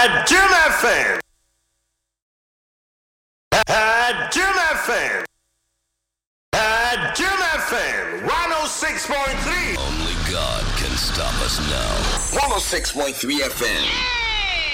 Jim FM. Jim FM. Jim FM 106.3. Only God can stop us now. 106.3 FM.